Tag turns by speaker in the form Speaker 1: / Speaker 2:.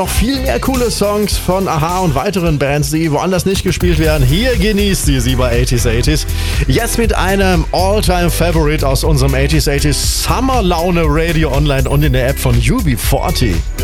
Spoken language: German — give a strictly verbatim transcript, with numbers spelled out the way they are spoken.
Speaker 1: Noch viel mehr coole Songs von a-ha und weiteren Bands, die woanders nicht gespielt werden. Hier genießt ihr sie bei achtziger achtziger. Jetzt mit einem All-Time-Favorite aus unserem achtziger achtziger Summer Laune Radio Online und in der App von U B vierzig.